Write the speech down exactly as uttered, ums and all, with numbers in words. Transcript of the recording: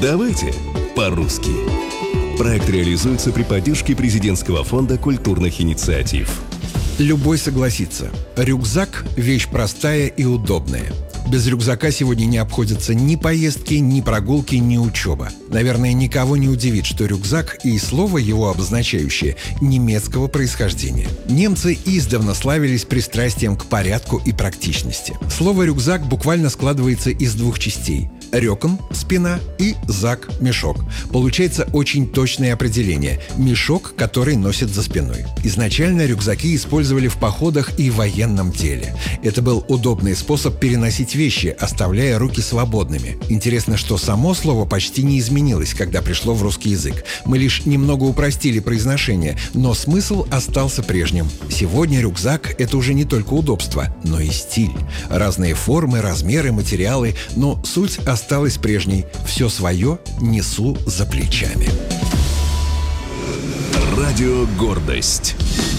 Давайте по-русски. Проект реализуется при поддержке Президентского фонда культурных инициатив. Любой согласится. Рюкзак – вещь простая и удобная. Без рюкзака сегодня не обходятся ни поездки, ни прогулки, ни учеба. Наверное, никого не удивит, что рюкзак и слово его обозначающее немецкого происхождения. Немцы издавна славились пристрастием к порядку и практичности. Слово «рюкзак» буквально складывается из двух частей. Рёкон – спина и зак – мешок. Получается очень точное определение – мешок, который носит за спиной. Изначально рюкзаки использовали в походах и военном деле. Это был удобный способ переносить вещи, оставляя руки свободными. Интересно, что само слово почти не изменилось, когда пришло в русский язык. Мы лишь немного упростили произношение, но смысл остался прежним. Сегодня рюкзак – это уже не только удобство, но и стиль. Разные формы, размеры, материалы, но суть осталась осталась прежней. Все свое несу за плечами. Радио «Гордость».